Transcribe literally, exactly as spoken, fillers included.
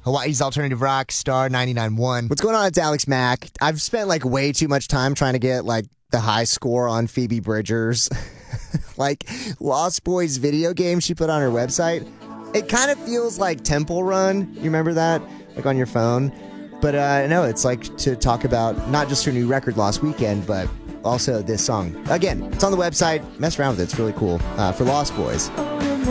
Hawaii's alternative rock, Star ninety-nine point one. What's going on? It's Alex Mack. I've spent like way too much time trying to get like the high score on Phoebe Bridgers. Like Lost Boys video game she put on her website. It kind of feels like Temple Run. You remember that? Like on your phone. But uh, no, it's like to talk about not just her new record Lost Weekend, but also this song. Again, it's on the website. Mess around with it. It's really cool. Uh, for Lost Boys.